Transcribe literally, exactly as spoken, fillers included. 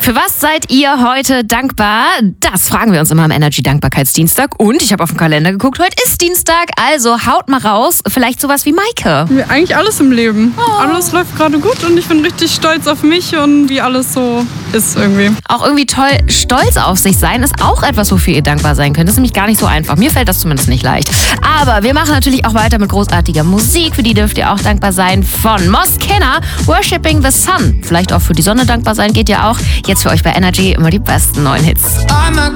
Für was seid ihr heute dankbar? Das fragen wir uns immer am Energy-Dankbarkeitsdienstag. Und ich habe auf den Kalender geguckt, heute ist Dienstag, also haut mal raus. Vielleicht sowas wie Maike. Ja, eigentlich alles im Leben. Oh. Alles läuft gerade gut und ich bin richtig stolz auf mich und wie alles so ist irgendwie. Auch irgendwie toll, stolz auf sich sein ist auch etwas, wofür ihr dankbar sein könnt. Das ist nämlich gar nicht so einfach. Mir fällt das zumindest nicht leicht. Aber wir machen natürlich auch weiter mit großartiger Musik. Für die dürft ihr auch dankbar sein. Von Mos Kenner, Worshipping the Sun. Vielleicht auch für die Sonne dankbar sein, geht ja auch. Jetzt für euch bei Energy immer die besten neuen Hits.